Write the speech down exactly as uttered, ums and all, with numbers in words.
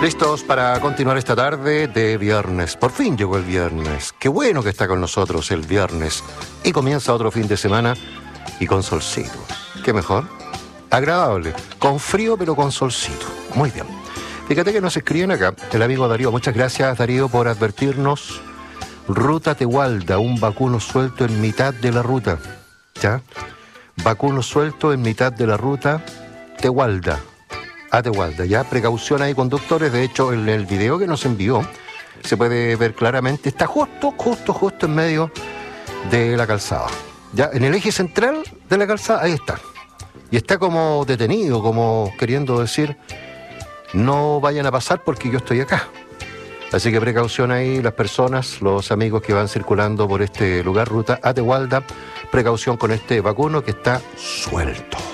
Listos para continuar esta tarde de viernes. Por fin llegó el viernes. Qué bueno que está con nosotros el viernes. Y comienza otro fin de semana y con solcito. ¿Qué mejor? Agradable. Con frío pero con solcito. Muy bien. Fíjate que nos escriben acá el amigo Darío. Muchas gracias, Darío, por advertirnos. Ruta Tehualda, un vacuno suelto en mitad de la ruta. ¿Ya? Vacuno suelto en mitad de la ruta Tehualda. A Tehualda, ya, precaución ahí, conductores. De hecho, en el video que nos envió se puede ver claramente, está justo, justo, justo en medio de la calzada, ya, en el eje central de la calzada, ahí está. Y está como detenido, como queriendo decir, no vayan a pasar porque yo estoy acá. Así que precaución ahí, las personas, los amigos que van circulando por este lugar, ruta a Tehualda, precaución con este vacuno que está suelto.